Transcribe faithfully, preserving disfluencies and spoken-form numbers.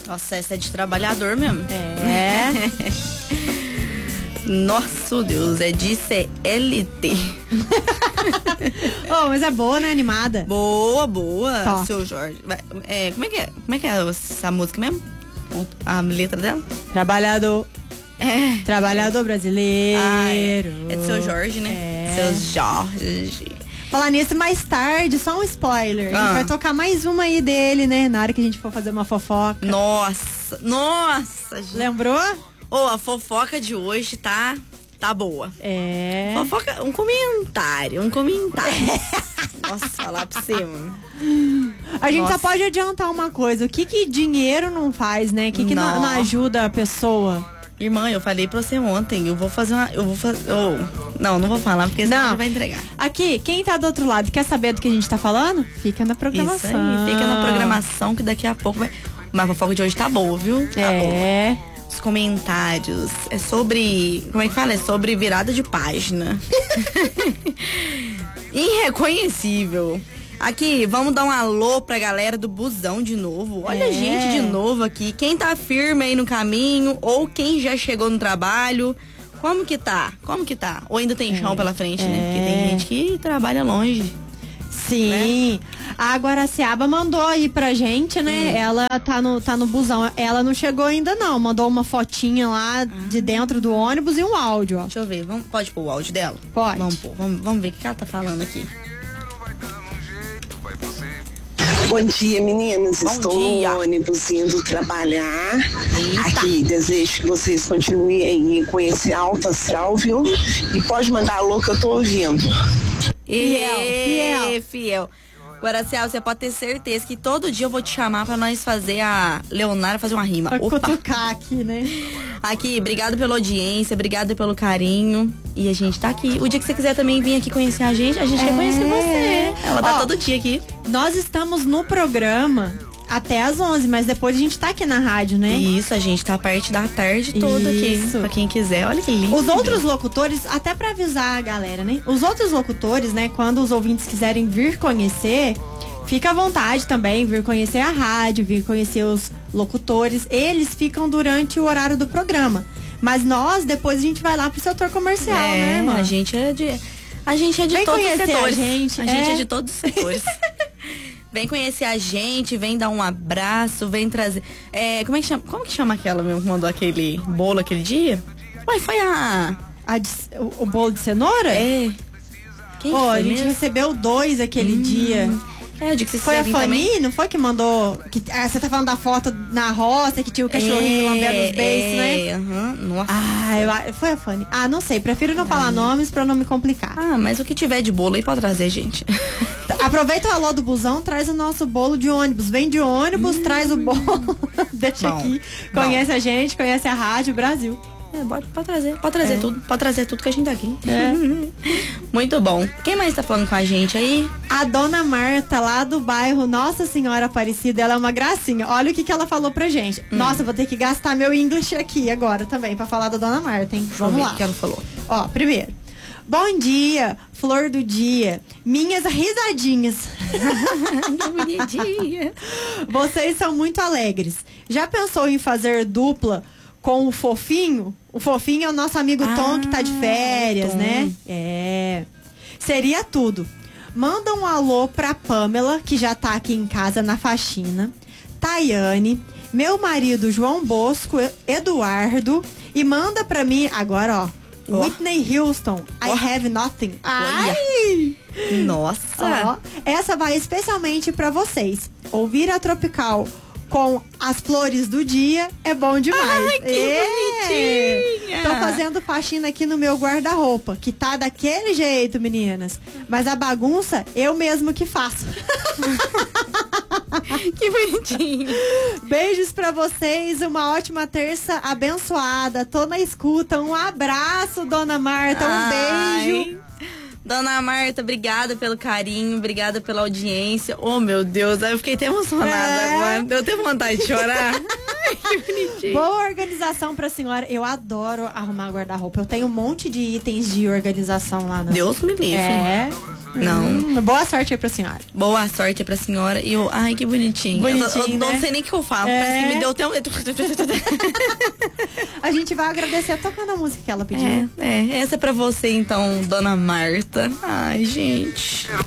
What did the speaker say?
Nossa, essa é de trabalhador mesmo. É. Nossa, Deus, é de C L T. Oh, mas é boa, né? Animada. Boa, boa, Top. seu Jorge. Vai, é, como é que é? Como é que é essa música mesmo? A letra dela? Trabalhador. É. Trabalhador brasileiro. Ah, é. É do seu Jorge, né? É. Seu Jorge. Falar nisso mais tarde, só um spoiler. A Ah. gente vai tocar mais uma aí dele, né? Na hora que a gente for fazer uma fofoca. Nossa, nossa, gente. Lembrou? Ô, a fofoca de hoje tá, tá boa. É. Fofoca, um comentário, um comentário. Nossa, falar pra você, mano. A gente Nossa. só pode adiantar uma coisa. O que que dinheiro não faz, né? O que que não, Não. não ajuda a pessoa? Irmã, eu falei pra você ontem, eu vou fazer uma, eu vou fazer, oh, não, não vou falar, porque senão Não. você vai entregar. Aqui, quem tá do outro lado quer saber do que a gente tá falando? Fica na Isso programação. aí, fica na programação que daqui a pouco vai... Mas a fofoca de hoje tá boa, viu? Tá boa. É. Os comentários. É sobre. Como é que fala? É sobre virada de página. Irreconhecível. Aqui, vamos dar um alô pra galera do busão de novo. Olha É. a gente de novo aqui. Quem tá firme aí no caminho, ou quem já chegou no trabalho. Como que tá? Como que tá? Ou ainda tem chão pela frente, né? Porque tem É. gente que trabalha longe. Sim. A Guaraciaba mandou aí pra gente, né? Ela tá no, tá no busão. Ela não chegou ainda não. Mandou uma fotinha lá de dentro do ônibus e um áudio, ó. Deixa eu ver. Vamos, pode pôr o áudio dela? Pode. Vamos pôr. Vamos, vamos ver o que ela tá falando aqui. Bom dia, meninas. Bom Estou dia. no ônibus indo trabalhar. Eita. Aqui, desejo que vocês continuem aí com esse alto astral, viu? E pode mandar alô que eu tô ouvindo. Fiel, fiel. fiel. Guaraciaba, você pode ter certeza que todo dia eu vou te chamar pra nós fazer a Leonara fazer uma rima. Pra Opa! cutucar aqui, né? Aqui, obrigado pela audiência, obrigado pelo carinho. E a gente tá aqui. O dia que você quiser também vir aqui conhecer a gente, a gente quer É. conhecer você. Ela tá Ó, todo dia aqui. Nós estamos no programa até às onze, mas depois a gente tá aqui na rádio, né? Isso, a gente tá a parte da tarde toda Isso. aqui. Pra quem quiser, olha que lindo. Os outros locutores, até pra avisar a galera, né? Os outros locutores, né, quando os ouvintes quiserem vir conhecer, fica à vontade também, vir conhecer a rádio, vir conhecer os locutores. Eles ficam durante o horário do programa. Mas nós, depois a gente vai lá pro setor comercial, é, né, irmã? A gente é de. A gente é de Vem todos os conhecer a setores. gente, A gente é. é de todos os setores. Vem conhecer a gente, vem dar um abraço, vem trazer. É, como é que chama? Como que chama aquela mesmo que mandou aquele bolo aquele dia? Ué, foi a. A de- o, o bolo de cenoura? É. Quem Pô, que a foi gente mesmo? recebeu dois aquele dia. É, o dia que vocês Foi a quiserem vir também. Fanny, não foi que mandou? Que, ah, você tá falando da foto na roça, que tinha o cachorrinho lambendo os beiços, né? É, aham, nossa. Ah, eu, a- foi a Fanny. Ah, não sei, prefiro não falar nomes pra não me complicar. Ah, mas o que tiver de bolo aí pode trazer, gente. Aproveita o alô do busão, traz o nosso bolo de ônibus. Vem de ônibus, traz o bolo, deixa Bom, aqui. bom. Conhece a gente, conhece a rádio Brasil. É, pode, pode trazer, pode trazer É. tudo. Pode trazer tudo que a gente tá aqui. É. Muito bom. Quem mais tá falando com a gente aí? A dona Marta, lá do bairro Nossa Senhora Aparecida, ela é uma gracinha. Olha o que, que ela falou pra gente. Hum. Nossa, eu vou ter que gastar meu English aqui agora também, pra falar da dona Marta, hein? Vamos Vamos ver lá. o que ela falou. Ó, primeiro. Bom dia, flor do dia, minhas risadinhas. Que bonitinha. Vocês são muito alegres. Já pensou em fazer dupla com o Fofinho? O Fofinho é o nosso amigo Ah, Tom, que tá de férias, Tom. né? É. Seria tudo. Manda um alô pra Pamela, que já tá aqui em casa na faxina. Tayane, meu marido João Bosco, Eduardo. E manda pra mim, agora ó, Ó. Whitney Houston, I Ó. Have Nothing. Olha. Ai! Nossa. Ó, essa vai especialmente pra vocês. Ouvir a Tropical com as flores do dia é bom demais. Ai, que bonitinha. Tô fazendo faxina aqui no meu guarda-roupa, que tá daquele jeito, meninas. Mas a bagunça, eu mesmo que faço. Que bonitinho. Beijos pra vocês, uma ótima terça abençoada. Tô na escuta. Um abraço, dona Marta. Um Ai. beijo. Dona Marta, obrigada pelo carinho, obrigada pela audiência. Oh, meu Deus, eu fiquei até emocionada É. agora. Eu tenho vontade de chorar. Que bonitinho. Boa organização pra senhora. Eu adoro arrumar guarda-roupa. Eu tenho um monte de itens de organização lá. No... Deus me livre. É. Não. Hum, boa sorte aí pra senhora. Boa sorte pra senhora. E eu, ai, que bonitinho. Bonitinho, eu, eu não né? sei nem o que eu falo. É. Parece que me deu até um... A gente vai agradecer tocando a música que ela pediu. É, é, essa é pra você então, dona Marta. Ai, gente.